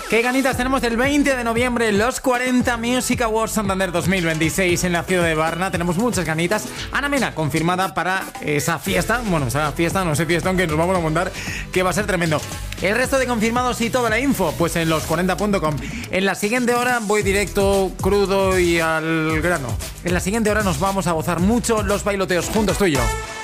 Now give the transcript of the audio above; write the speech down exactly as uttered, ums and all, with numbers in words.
Qué ganitas tenemos del veinte de noviembre, los cuarenta Music Awards Santander dos mil veintiséis en la ciudad de Varna. Tenemos muchas ganitas. Ana Mena confirmada para esa fiesta, bueno, esa fiesta, no sé, fiesta, aunque nos vamos a montar, que va a ser tremendo. El resto de confirmados y toda la info, pues en los cuarenta punto com. En la siguiente hora voy directo, crudo y al grano. En la siguiente hora nos vamos a gozar mucho los bailoteos juntos tú y yo.